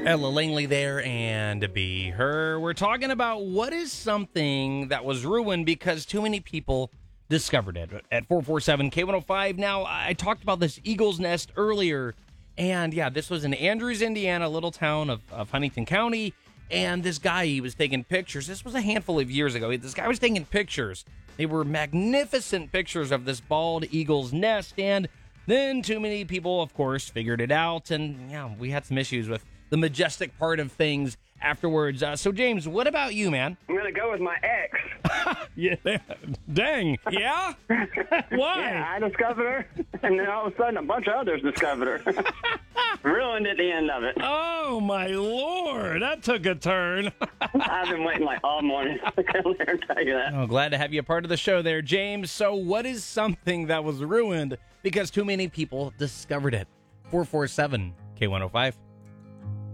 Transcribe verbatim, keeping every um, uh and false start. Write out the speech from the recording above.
Ella Langley there and Be Her. We're talking about what is something that was ruined because too many people discovered it at four four seven K one oh five. Now, I talked about this eagle's nest earlier, and yeah, this was in Andrews, Indiana, a little town of, of Huntington County, and this guy, he was taking pictures. This was a handful of years ago. This guy was taking pictures. They were magnificent pictures of this bald eagle's nest, and then too many people, of course, figured it out, and yeah, we had some issues with the majestic part of things afterwards. Uh, so, James, what about you, man? I'm going to go with my ex. Yeah, dang. Yeah? Why? Yeah, I discovered her, and then all of a sudden a bunch of others discovered her. Ruined at the end of it. Oh, my Lord. That took a turn. I've been waiting like all morning to come there and tell you that. Oh, glad to have you a part of the show there, James. So what is something that was ruined because too many people discovered it? four four seven K one oh five.